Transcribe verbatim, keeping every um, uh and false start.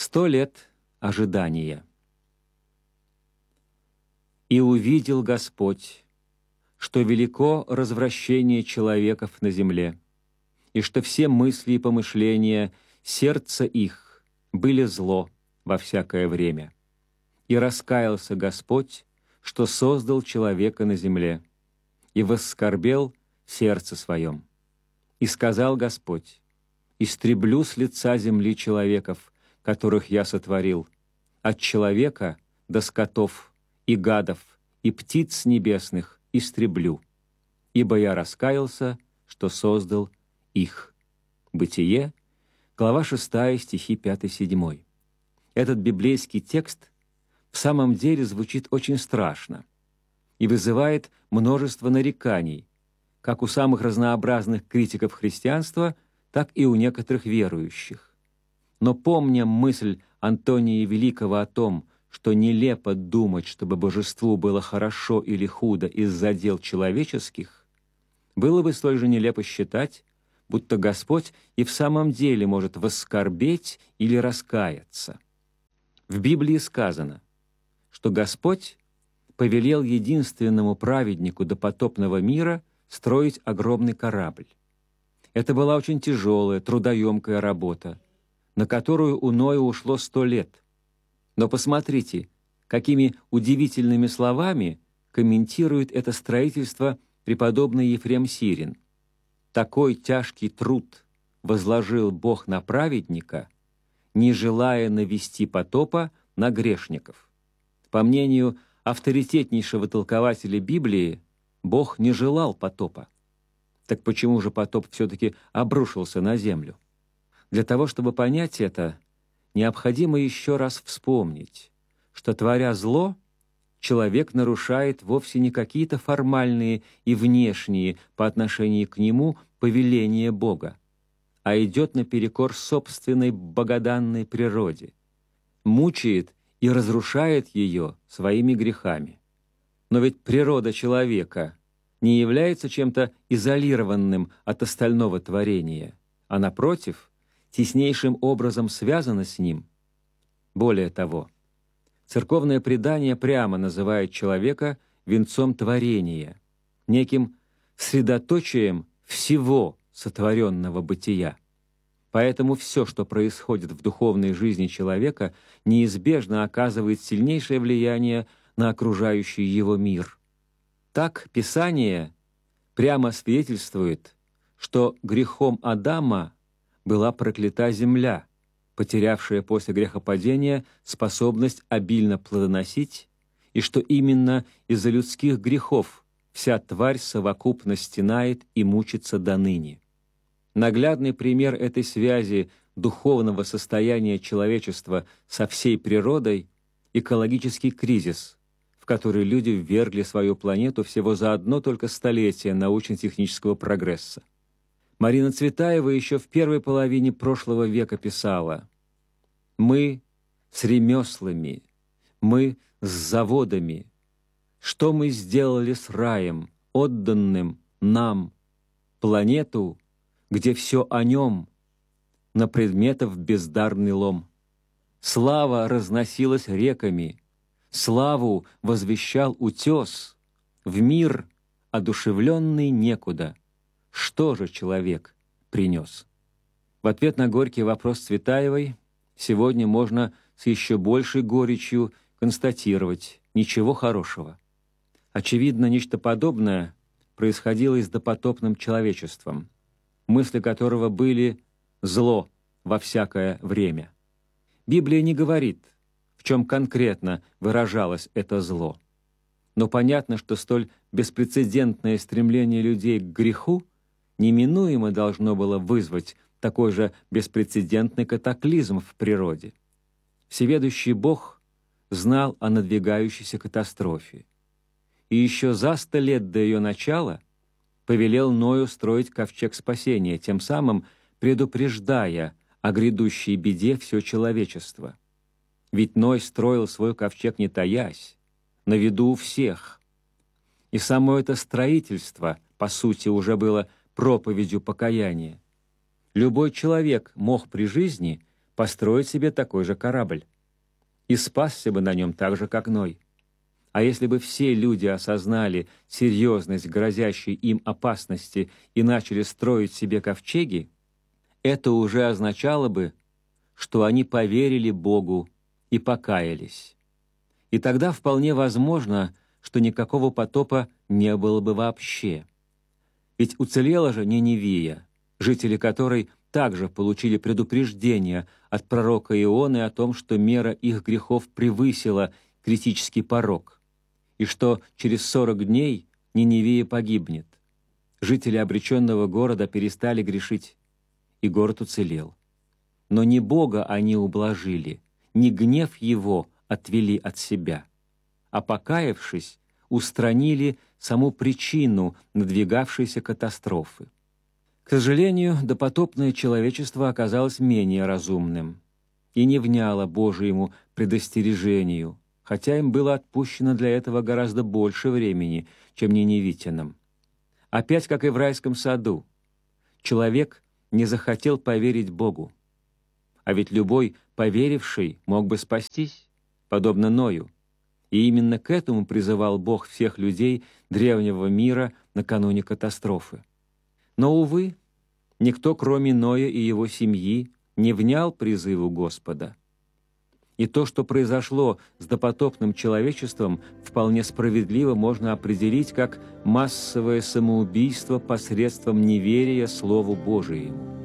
Сто лет ожидания. «И увидел Господь, что велико развращение человеков на земле, и что все мысли и помышления сердца их были зло во всякое время. И раскаялся Господь, что создал человека на земле, и воскорбел в сердце своем. И сказал Господь: истреблю с лица земли человеков, которых я сотворил, от человека до скотов и гадов и птиц небесных истреблю, ибо я раскаялся, что создал их». Бытие, глава шестая, стихи пятый-седьмой. Этот библейский текст в самом деле звучит очень страшно и вызывает множество нареканий, как у самых разнообразных критиков христианства, так и у некоторых верующих. Но помня мысль Антония Великого о том, что нелепо думать, чтобы божеству было хорошо или худо из-за дел человеческих, было бы столь же нелепо считать, будто Господь и в самом деле может воскорбеть или раскаяться. В Библии сказано, что Господь повелел единственному праведнику допотопного мира строить огромный корабль. Это была очень тяжелая, трудоемкая работа, на которую у Ноя ушло сто лет. Но посмотрите, какими удивительными словами комментирует это строительство преподобный Ефрем Сирин. «Такой тяжкий труд возложил Бог на праведника, не желая навести потопа на грешников». По мнению авторитетнейшего толкователя Библии, Бог не желал потопа. Так почему же потоп все-таки обрушился на землю? Для того, чтобы понять это, необходимо еще раз вспомнить, что, творя зло, человек нарушает вовсе не какие-то формальные и внешние по отношению к нему повеления Бога, а идет наперекор собственной богоданной природе, мучает и разрушает ее своими грехами. Но ведь природа человека не является чем-то изолированным от остального творения, а, напротив, теснейшим образом связана с ним. Более того, церковное предание прямо называет человека венцом творения, неким средоточием всего сотворенного бытия. Поэтому все, что происходит в духовной жизни человека, неизбежно оказывает сильнейшее влияние на окружающий его мир. Так Писание прямо свидетельствует, что грехом Адама была проклята земля, потерявшая после грехопадения способность обильно плодоносить, и что именно из-за людских грехов вся тварь совокупно стенает и мучится доныне. Наглядный пример этой связи духовного состояния человечества со всей природой — экологический кризис, в который люди ввергли свою планету всего за одно только столетие научно-технического прогресса. Марина Цветаева еще в первой половине прошлого века писала: «Мы с ремеслами, мы с заводами. Что мы сделали с раем, отданным нам, планету, где все о нем, на предметов бездарный лом? Слава разносилась реками, славу возвещал утес, в мир одушевленный некуда. Что же человек принес?» В ответ на горький вопрос Цветаевой сегодня можно с еще большей горечью констатировать: ничего хорошего. Очевидно, нечто подобное происходило и с допотопным человечеством, мысли которого были «зло во всякое время». Библия не говорит, в чем конкретно выражалось это зло. Но понятно, что столь беспрецедентное стремление людей к греху неминуемо должно было вызвать такой же беспрецедентный катаклизм в природе. Всеведущий Бог знал о надвигающейся катастрофе, и еще за сто лет до ее начала повелел Ною строить ковчег спасения, тем самым предупреждая о грядущей беде все человечество. Ведь Ной строил свой ковчег не таясь, на виду у всех. И само это строительство, по сути, уже было проповедью покаяния. Любой человек мог при жизни построить себе такой же корабль и спасся бы на нем так же, как Ной. А если бы все люди осознали серьезность грозящей им опасности и начали строить себе ковчеги, это уже означало бы, что они поверили Богу и покаялись. И тогда вполне возможно, что никакого потопа не было бы вообще. Ведь уцелела же Ниневия, жители которой также получили предупреждение от пророка Ионы о том, что мера их грехов превысила критический порог, и что через сорок дней Ниневия погибнет. Жители обреченного города перестали грешить, и город уцелел. Но не Бога они ублажили, не гнев Его отвели от себя, а, покаявшись, устранили саму причину надвигавшейся катастрофы. К сожалению, допотопное человечество оказалось менее разумным и не вняло Божьему предостережению, хотя им было отпущено для этого гораздо больше времени, чем ниневитянам. Опять, как и в райском саду, человек не захотел поверить Богу. А ведь любой поверивший мог бы спастись, подобно Ною. И именно к этому призывал Бог всех людей древнего мира накануне катастрофы. Но, увы, никто, кроме Ноя и его семьи, не внял призыву Господа. И то, что произошло с допотопным человечеством, вполне справедливо можно определить как массовое самоубийство посредством неверия Слову Божиему.